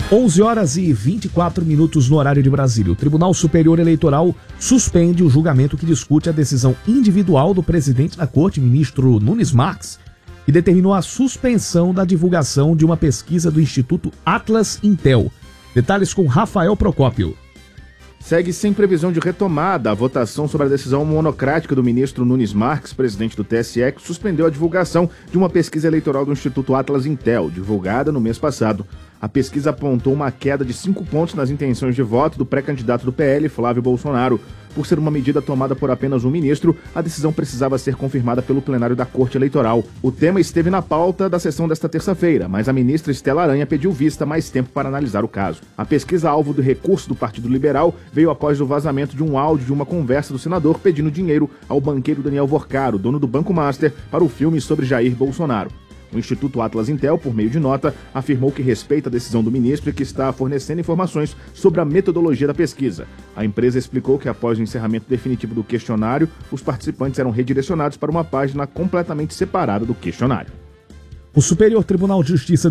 11h24 no horário de Brasília. O Tribunal Superior Eleitoral suspende o julgamento que discute a decisão individual do presidente da Corte, ministro Nunes Marques, que determinou a suspensão da divulgação de uma pesquisa do Instituto Atlas Intel. Detalhes com Rafael Procópio. Segue sem previsão de retomada a votação sobre a decisão monocrática do ministro Nunes Marques, presidente do TSE, que suspendeu a divulgação de uma pesquisa eleitoral do Instituto Atlas Intel, divulgada no mês passado. A pesquisa apontou uma queda de 5 pontos nas intenções de voto do pré-candidato do PL, Flávio Bolsonaro. Por ser uma medida tomada por apenas um ministro, a decisão precisava ser confirmada pelo plenário da Corte Eleitoral. O tema esteve na pauta da sessão desta terça-feira, mas a ministra Estela Aranha pediu vista mais tempo para analisar o caso. A pesquisa alvo do recurso do Partido Liberal veio após o vazamento de um áudio de uma conversa do senador pedindo dinheiro ao banqueiro Daniel Vorcaro, dono do Banco Master, para o filme sobre Jair Bolsonaro. O Instituto Atlas Intel, por meio de nota, afirmou que respeita a decisão do ministro e que está fornecendo informações sobre a metodologia da pesquisa. A empresa explicou que após o encerramento definitivo do questionário, os participantes eram redirecionados para uma página completamente separada do questionário. O Superior Tribunal de Justiça,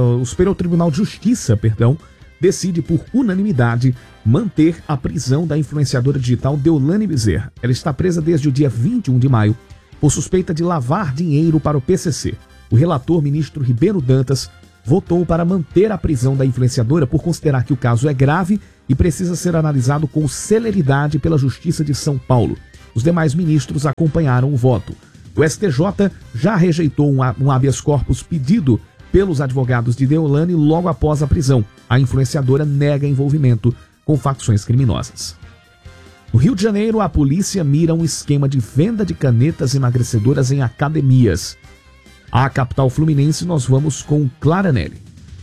decide por unanimidade manter a prisão da influenciadora digital Deolane Bezerra. Ela está presa desde o dia 21 de maio por suspeita de lavar dinheiro para o PCC. O relator, ministro Ribeiro Dantas, votou para manter a prisão da influenciadora por considerar que o caso é grave e precisa ser analisado com celeridade pela Justiça de São Paulo. Os demais ministros acompanharam o voto. O STJ já rejeitou um habeas corpus pedido pelos advogados de Deolane logo após a prisão. A influenciadora nega envolvimento com facções criminosas. No Rio de Janeiro, a polícia mira um esquema de venda de canetas emagrecedoras em academias. A capital fluminense, nós vamos com Clara Nelly.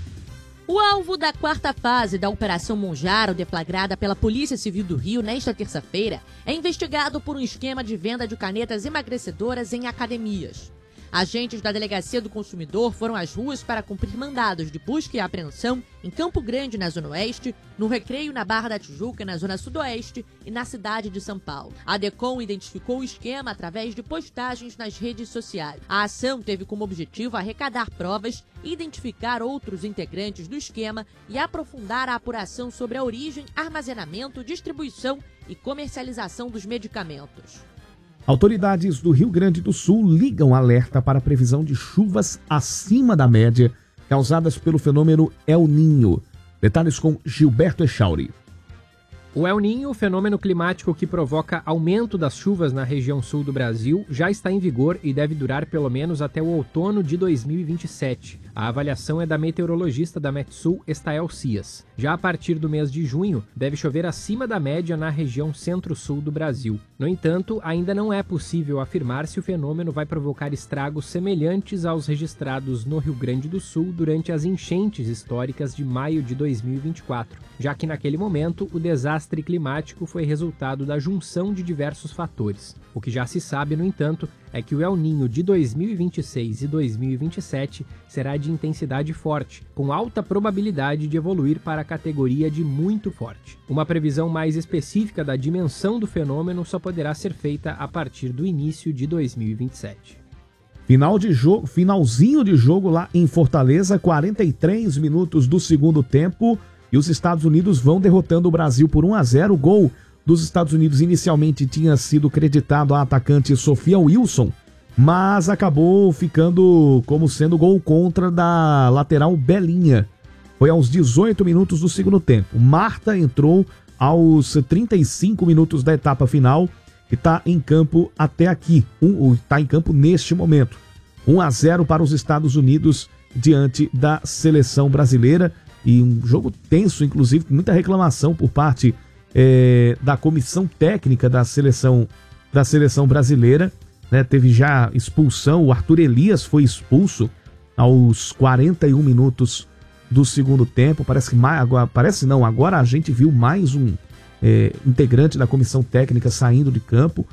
O alvo da quarta fase da Operação Monjaro, deflagrada pela Polícia Civil do Rio nesta terça-feira, é investigado por um esquema de venda de canetas emagrecedoras em academias. Agentes da Delegacia do Consumidor foram às ruas para cumprir mandados de busca e apreensão em Campo Grande, na Zona Oeste, no Recreio, na Barra da Tijuca, na Zona Sudoeste e na cidade de São Paulo. A DECOM identificou o esquema através de postagens nas redes sociais. A ação teve como objetivo arrecadar provas, identificar outros integrantes do esquema e aprofundar a apuração sobre a origem, armazenamento, distribuição e comercialização dos medicamentos. Autoridades do Rio Grande do Sul ligam alerta para a previsão de chuvas acima da média causadas pelo fenômeno El Niño. Detalhes com Gilberto Echauri. O El Niño, fenômeno climático que provoca aumento das chuvas na região sul do Brasil, já está em vigor e deve durar pelo menos até o outono de 2027. A avaliação é da meteorologista da Metsul, Estael Cias. Já a partir do mês de junho, deve chover acima da média na região centro-sul do Brasil. No entanto, ainda não é possível afirmar se o fenômeno vai provocar estragos semelhantes aos registrados no Rio Grande do Sul durante as enchentes históricas de maio de 2024, já que naquele momento o desastre climático foi resultado da junção de diversos fatores. O que já se sabe, no entanto, é que o El Niño de 2026 e 2027 será de intensidade forte, com alta probabilidade de evoluir para a categoria de muito forte. Uma previsão mais específica da dimensão do fenômeno só poderá ser feita a partir do início de 2027. Finalzinho de jogo lá em Fortaleza, 43 minutos do segundo tempo, e os Estados Unidos vão derrotando o Brasil por 1-0. O gol dos Estados Unidos inicialmente tinha sido creditado à atacante Sofia Wilson, mas acabou ficando como sendo gol contra da lateral Belinha. Foi aos 18 minutos do segundo tempo. Marta entrou aos 35 minutos da etapa final e está em campo até aqui. Está em campo neste momento. 1-0 para os Estados Unidos diante da seleção brasileira. E um jogo tenso, inclusive, com muita reclamação por parte da comissão técnica da seleção brasileira, né? Teve já expulsão, o Arthur Elias foi expulso aos 41 minutos do segundo tempo. Agora a gente viu mais um integrante da comissão técnica saindo de campo,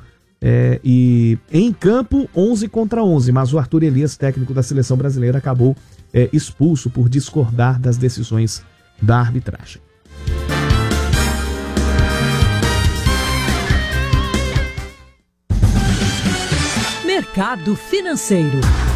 e em campo 11 contra 11, mas o Arthur Elias, técnico da seleção brasileira, acabou expulso por discordar das decisões da arbitragem. Mercado Financeiro.